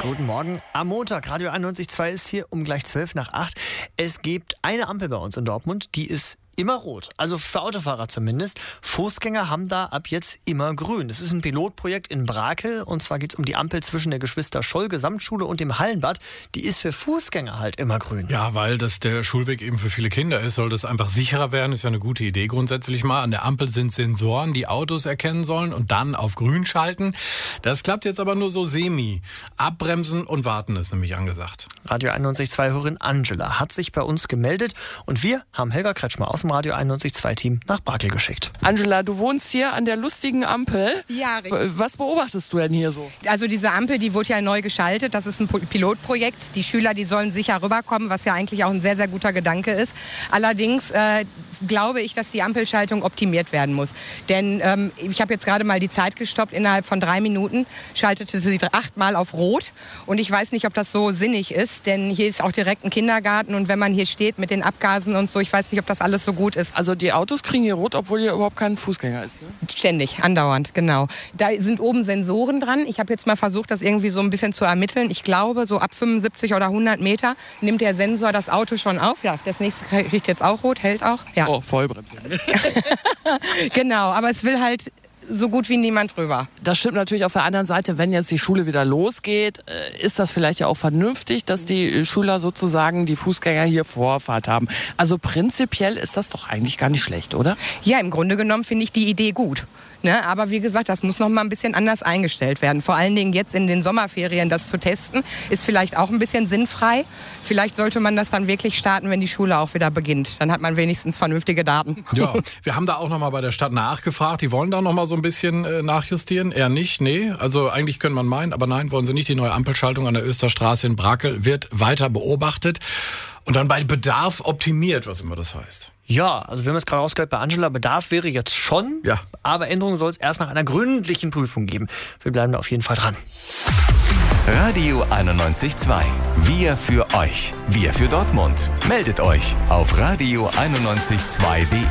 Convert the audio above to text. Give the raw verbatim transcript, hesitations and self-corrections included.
Guten Morgen. Am Montag, Radio einundneunzig Komma zwei ist hier um gleich zwölf nach acht. Es gibt eine Ampel bei uns in Dortmund, die ist immer rot. Also für Autofahrer zumindest. Fußgänger haben da ab jetzt immer grün. Das ist ein Pilotprojekt in Brakel. Und zwar geht es um die Ampel zwischen der Geschwister Scholl Gesamtschule und dem Hallenbad. Die ist für Fußgänger halt immer grün. Ja, weil das der Schulweg eben für viele Kinder ist, soll das einfach sicherer werden. Ist ja eine gute Idee grundsätzlich mal. An der Ampel sind Sensoren, die Autos erkennen sollen und dann auf grün schalten. Das klappt jetzt aber nur so semi. Abbremsen und warten ist nämlich angesagt. Radio einundneunzig Komma zwei Hörerin Angela hat sich bei uns gemeldet. Und wir haben Helga Kretschmer aus dem Radio einundneunzig Komma zwei Team nach Brakel geschickt. Angela, du wohnst hier an der lustigen Ampel. Ja, richtig. Was beobachtest du denn hier so? Also diese Ampel, die wurde ja neu geschaltet. Das ist ein Pilotprojekt. Die Schüler, die sollen sicher rüberkommen, was ja eigentlich auch ein sehr, sehr guter Gedanke ist. Allerdings äh, glaube ich, dass die Ampelschaltung optimiert werden muss. Denn ähm, ich habe jetzt gerade mal die Zeit gestoppt. Innerhalb von drei Minuten schaltete sie achtmal auf Rot. Und ich weiß nicht, ob das so sinnig ist, denn hier ist auch direkt ein Kindergarten. Und wenn man hier steht mit den Abgasen und so, ich weiß nicht, ob das alles so gut ist. Also die Autos kriegen hier rot, obwohl hier überhaupt kein Fußgänger ist, ne? Ständig, andauernd, genau. Da sind oben Sensoren dran. Ich habe jetzt mal versucht, das irgendwie so ein bisschen zu ermitteln. Ich glaube, so ab fünfundsiebzig oder hundert Meter nimmt der Sensor das Auto schon auf. Ja, das nächste riecht jetzt auch rot, hält auch. Ja. Oh, Vollbremse. Genau, aber es will halt so gut wie niemand drüber. Das stimmt natürlich auf der anderen Seite, wenn jetzt die Schule wieder losgeht, ist das vielleicht ja auch vernünftig, dass die Schüler sozusagen die Fußgänger hier Vorfahrt haben. Also prinzipiell ist das doch eigentlich gar nicht schlecht, oder? Ja, im Grunde genommen finde ich die Idee gut. Ne? Aber wie gesagt, das muss noch mal ein bisschen anders eingestellt werden. Vor allen Dingen jetzt in den Sommerferien das zu testen, ist vielleicht auch ein bisschen sinnfrei. Vielleicht sollte man das dann wirklich starten, wenn die Schule auch wieder beginnt. Dann hat man wenigstens vernünftige Daten. Ja, wir haben da auch noch mal bei der Stadt nachgefragt. Die wollen da noch mal so ein bisschen äh, nachjustieren. Eher nicht, nee. Also eigentlich könnte man meinen, aber nein, wollen sie nicht. Die neue Ampelschaltung an der Österstraße in Brakel wird weiter beobachtet und dann bei Bedarf optimiert, was immer das heißt. Ja, also wir haben es gerade rausgehört, bei Angela, Bedarf wäre jetzt schon, ja. Aber Änderungen soll es erst nach einer gründlichen Prüfung geben. Wir bleiben da auf jeden Fall dran. Radio einundneunzig Komma zwei. Wir für euch. Wir für Dortmund. Meldet euch auf radio einundneunzig Komma zwei punkt de.